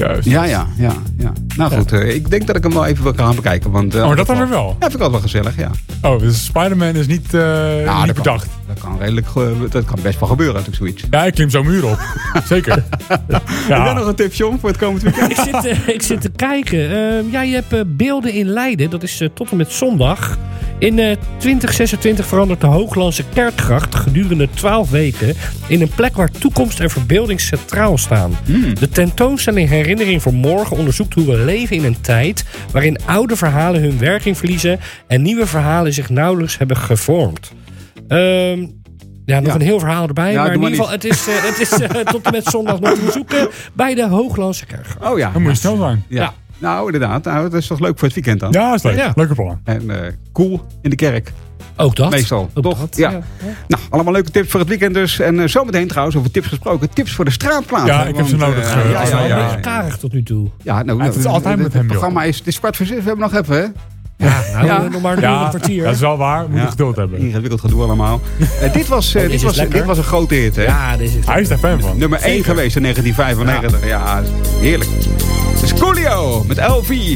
Juist. Ja. Nou goed, ik denk dat ik hem wel even wil gaan bekijken. Want, dat dan weer wel? Ja, vind ik altijd wel gezellig, ja. Oh, dus Spider-Man is niet bedacht. Dat kan best wel gebeuren, natuurlijk zoiets. Ja, ik klim zo'n muur op. Zeker. Heb jij nog een tip, John, voor het komend weekend? Ik zit te kijken. Je hebt beelden in Leiden. Dat is tot en met zondag. In 2026 verandert de Hooglandse Kerkgracht gedurende 12 weken in een plek waar toekomst en verbeelding centraal staan. De tentoonstelling Herinnering voor Morgen onderzoekt hoe we leven in een tijd waarin oude verhalen hun werking verliezen en nieuwe verhalen zich nauwelijks hebben gevormd. Nog een heel verhaal erbij. Ja, maar in ieder geval, het is tot en met zondag nog te bezoeken bij de Hooglandse Kerkgracht. Oh ja. Dan moet je snel zijn. Ja. Nou, inderdaad. Nou, dat is toch leuk voor het weekend dan? Ja, dat is leuk. Ja. Leuke plannen. En cool in de kerk. Ook dat. Meestal, Ook toch? dat, Ja. ja. Nou, allemaal leuke tips voor het weekend dus. En zometeen trouwens, over tips gesproken. Tips voor de straatplaat. Ja, ik heb ze nodig. Hij is wel een ja. beetje karig tot nu toe. Ja, nou, het is altijd met hem, Het programma is 4:15. We hebben nog even, hè? Nog maar een kwartier. Dat is wel waar. Moet je geduld hebben. Ingewikkeld gedoe allemaal. Dit was een grote hit, hè? Ja, dit is Hij is daar fan van. Nummer 1 geweest in 1995. Ja, heerlijk. Het is Coolio met LV.